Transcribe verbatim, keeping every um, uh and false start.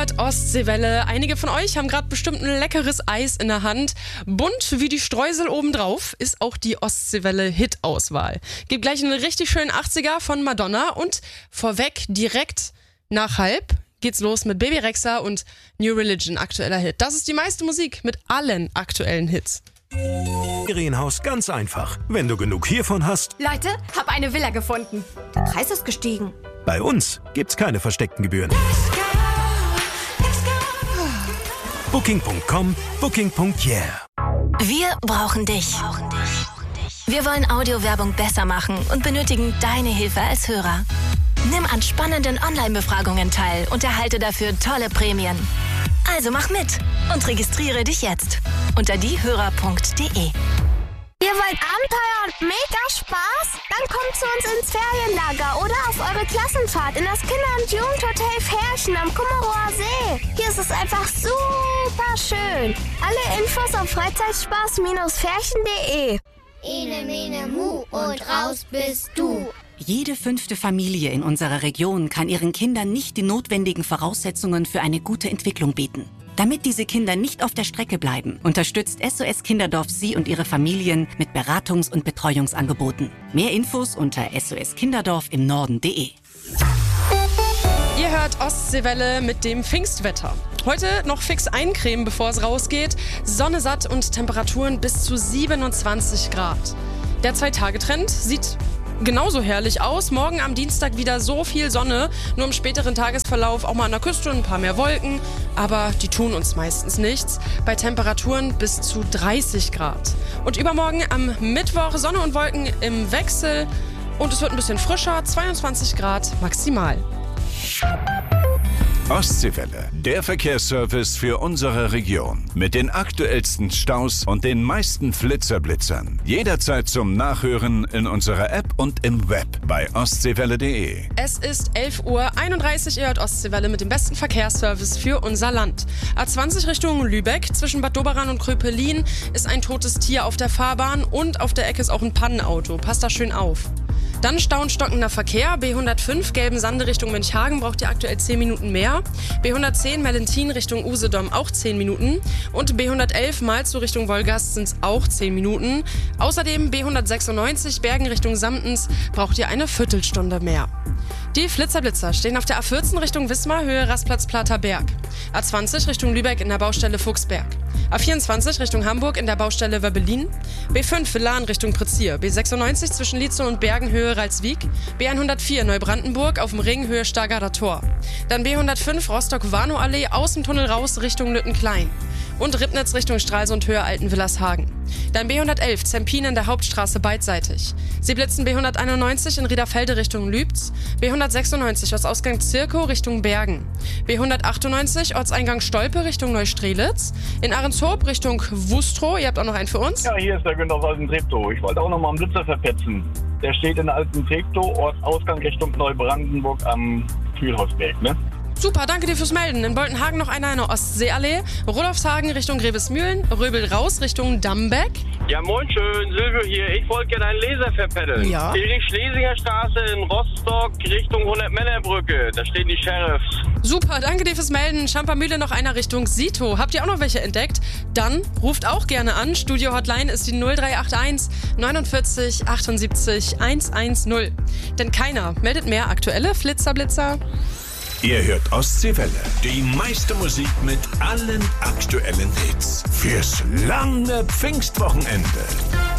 hört Ostseewelle. Einige von euch haben gerade bestimmt ein leckeres Eis in der Hand. Bunt wie die Streusel obendrauf ist auch die Ostseewelle-Hit-Auswahl. Gibt gleich einen richtig schönen achtziger von Madonna und vorweg direkt nach halb geht's los mit Baby Rexha und New Religion, aktueller Hit. Das ist die meiste Musik mit allen aktuellen Hits. Ferienhaus ganz einfach. Wenn du genug hiervon hast. Leute, hab eine Villa gefunden. Der Preis ist gestiegen. Bei uns gibt's keine versteckten Gebühren. Booking Punkt com, Booking Punkt yeah. Wir brauchen dich. Wir wollen Audiowerbung besser machen und benötigen deine Hilfe als Hörer. Nimm an spannenden Online-Befragungen teil und erhalte dafür tolle Prämien. Also mach mit und registriere dich jetzt unter diehörer punkt de. Ihr wollt Abenteuer und mega Spaß? Dann kommt zu uns ins Ferienlager oder auf eure Klassenfahrt in das Kinder- und Jugendhotel Ferchen am Kummerower See. Hier ist es einfach super schön. Alle Infos auf freizeitspaß ferchen punkt de. Ene, mene, mu und raus bist du. Jede fünfte Familie in unserer Region kann ihren Kindern nicht die notwendigen Voraussetzungen für eine gute Entwicklung bieten. Damit diese Kinder nicht auf der Strecke bleiben, unterstützt S O S Kinderdorf Sie und ihre Familien mit Beratungs- und Betreuungsangeboten. Mehr Infos unter s o s kinderdorf im norden punkt de. Ihr hört Ostseewelle mit dem Pfingstwetter. Heute noch fix eincremen, bevor es rausgeht. Sonne satt und Temperaturen bis zu siebenundzwanzig Grad. Der Zwei-Tage-Trend sieht genauso herrlich aus. Morgen am Dienstag wieder so viel Sonne, nur im späteren Tagesverlauf auch mal an der Küste ein paar mehr Wolken, aber die tun uns meistens nichts. Bei Temperaturen bis zu dreißig Grad. Und übermorgen am Mittwoch Sonne und Wolken im Wechsel und es wird ein bisschen frischer, zweiundzwanzig Grad maximal. Ostseewelle, der Verkehrsservice für unsere Region. Mit den aktuellsten Staus und den meisten Flitzerblitzern. Jederzeit zum Nachhören in unserer App und im Web bei ostseewelle punkt de. Es ist elf Uhr einunddreißig, ihr hört Ostseewelle mit dem besten Verkehrsservice für unser Land. A zwanzig Richtung Lübeck, zwischen Bad Doberan und Kröpelin ist ein totes Tier auf der Fahrbahn und auf der Ecke ist auch ein Pannenauto. Passt da schön auf. Dann stau- und stockender Verkehr. B hundertfünf Gelbensande Richtung Münchhagen braucht ihr aktuell zehn Minuten mehr. B hundertzehn Mellentin Richtung Usedom auch zehn Minuten. Und B hundertelf Malzow Richtung Wolgast sind es auch zehn Minuten. Außerdem B hundertsechsundneunzig Bergen Richtung Samtens braucht ihr eine Viertelstunde mehr. Die Flitzerblitzer stehen auf der A vierzehn Richtung Wismar, Höhe Rastplatz Platerberg. A zwanzig Richtung Lübeck in der Baustelle Fuchsberg. A vierundzwanzig Richtung Hamburg in der Baustelle Wöbbelin. B fünf Villan Richtung Prezier. B sechsundneunzig zwischen Lietzow und Bergen Höhe Ralswiek. B hundertvier Neubrandenburg auf dem Ring Höhe Stargarder Tor. Dann B hundertfünf Rostock-Warnow-Allee aus dem Tunnel raus Richtung Lüttenklein. Und Ribnitz Richtung Stralsund Höhe Altenwillershagen. Dann B hundertelf Zempin in der Hauptstraße beidseitig. Sie blitzen B hunderteinundneunzig in Riederfelde Richtung Lübz. B hundertsechsundneunzig Ortsausgang Zirkow Richtung Bergen. B hundertachtundneunzig Ortseingang Stolpe Richtung Neustrelitz. In Ahrenshoop Richtung Wustrow. Ihr habt auch noch einen für uns? Ja, hier ist der Günther aus Alten-Treptow. Ich wollte auch noch mal einen Blitzer verpetzen. Der steht in Alten-Treptow, Ortsausgang Richtung Neubrandenburg am Kühlhausberg, ne? Super, danke dir fürs Melden. In Boltenhagen noch einer in der Ostseeallee. Rudolfshagen Richtung Grevesmühlen. Röbel raus Richtung Dammbeck. Ja, moin schön, Silvio hier. Ich wollte gerne einen Laser verpeddeln. Ja. Erich-Schlesinger Straße in Rostock Richtung hundert-Männer-Brücke. Da stehen die Sheriffs. Super, danke dir fürs Melden. Schampermühle noch einer Richtung Sito. Habt ihr auch noch welche entdeckt? Dann ruft auch gerne an. Studio-Hotline ist die null drei acht eins neunundvierzig achtundsiebzig hundertzehn. Denn keiner meldet mehr aktuelle Flitzerblitzer. Ihr hört Ostseewelle, die meiste Musik mit allen aktuellen Hits. Fürs lange Pfingstwochenende.